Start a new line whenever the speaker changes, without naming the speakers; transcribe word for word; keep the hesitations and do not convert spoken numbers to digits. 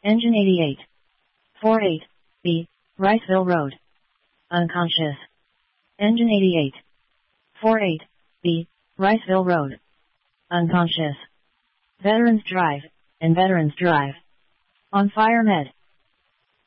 Engine eighty-eight. forty-eight B, Riceville Road. Unconscious. Engine eighty-eight. forty-eight B, Riceville Road. Unconscious. Veterans Drive, and Veterans Drive. On Fire Med.